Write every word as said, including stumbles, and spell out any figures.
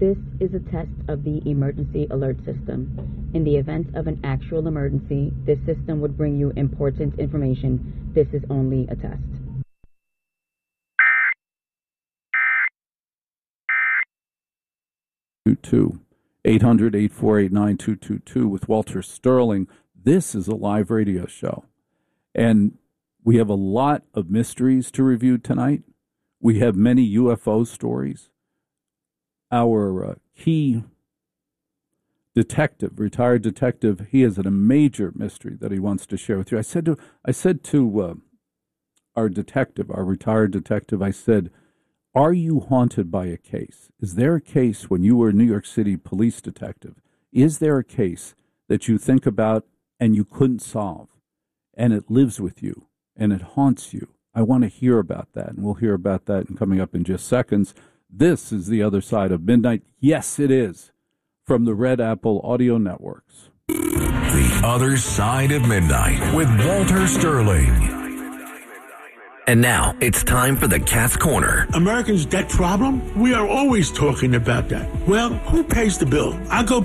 This is a test of the emergency alert system. In the event of an actual emergency, this system would bring you important information. This is only a test. Two eight hundred, eight four eight, nine two two two with Walter Sterling. This is a live radio show, and we have a lot of mysteries to review tonight. We have many U F O stories. Our uh, key detective, retired detective, he has a major mystery that he wants to share with you. I said to I said to uh, our detective, our retired detective, I said, are you haunted by a case? Is there a case when you were a New York City police detective? Is there a case that you think about and you couldn't solve, and it lives with you and it haunts you? I want to hear about that, and we'll hear about that in coming up in just seconds. This is The Other Side of Midnight. Yes, it is, from the Red Apple Audio Networks. The Other Side of Midnight with Walter Sterling. And now it's time for the Cat's Corner. Americans' debt problem? We are always talking about that. Well, who pays the bill? I'll go